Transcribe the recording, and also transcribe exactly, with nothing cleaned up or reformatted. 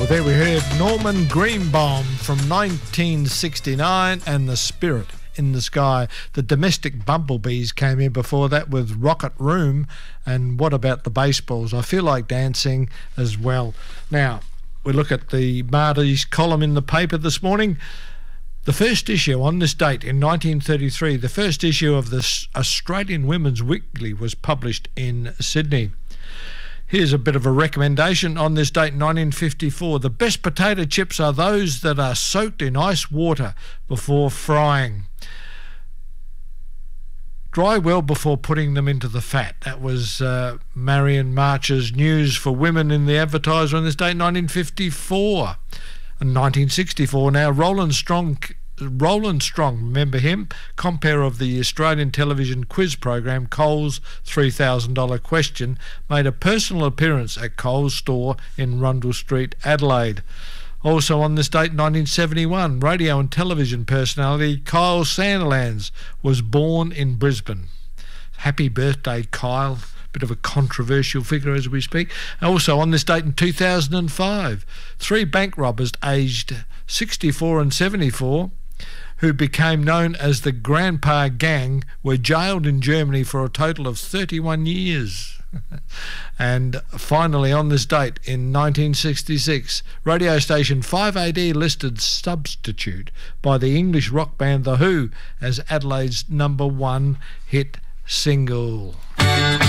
There we heard Norman Greenbaum from nineteen sixty-nine and The Spirit in the Sky. The Domestic Bumblebees came in before that with Rocket Room, and What About the Baseballs? I Feel Like Dancing as well. Now, we look at the Marty's column in the paper this morning. The first issue on this date in nineteen thirty-three, the first issue of the Australian Women's Weekly was published in Sydney. Here's a bit of a recommendation on this date, nineteen fifty-four. The best potato chips are those that are soaked in ice water before frying. Dry well before putting them into the fat. That was uh, Marion March's news for women in the Advertiser on this date, nineteen fifty-four. And nineteen sixty-four now, Roland Strong... Roland Strong, remember him? Compere of the Australian television quiz program Coles three thousand dollars Question, made a personal appearance at Coles store in Rundle Street, Adelaide. Also on this date, nineteen seventy-one, radio and television personality Kyle Sandilands was born in Brisbane. Happy birthday, Kyle. Bit of a controversial figure as we speak. Also on this date in two thousand five, three bank robbers aged sixty-four and seventy-four who became known as the Grandpa Gang were jailed in Germany for a total of thirty-one years. And finally on this date in nineteen sixty-six, radio station five A D listed Substitute by the English rock band The Who as Adelaide's number one hit single.